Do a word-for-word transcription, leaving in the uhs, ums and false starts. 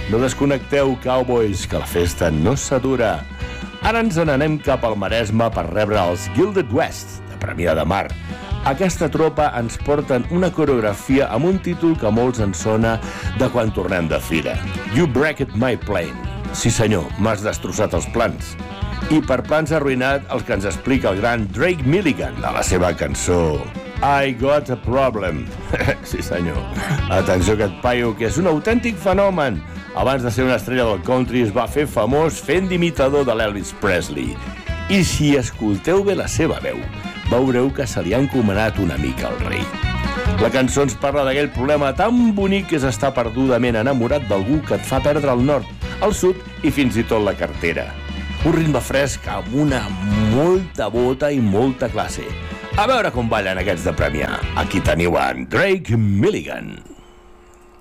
No desconnecteu, cowboys, que la festa no s'atura. Ara ens n'anem cap al Maresme per rebre els Gilded West, de Premià de Mar. Aquesta tropa ens porten una coreografia amb un títol que molts ens sona de quan tornem de fira. You Breaked My Plane. Sí senyor, m'has destrossat els plans. I per plans arruïnat, els que ens explica el gran Drake Milligan a la seva cançó I Got a Problem. Sí senyor. Atenció a aquest paio, que és un autèntic fenomen. Abans de ser una estrella del country es va fer famós fent d'imitador de l'Elvis Presley. I si escolteu bé la seva veu, veureu que se li ha encomanat una mica al rei. La cançó ens parla d'aquell problema tan bonic que és estar perdudament enamorat d'algú que et fa perdre el nord, el sud i fins i tot la cartera. Un ritme fresc amb una molta bota i molta classe. A veure com ballen aquests de Premià. Aquí teniu en Drake Milligan.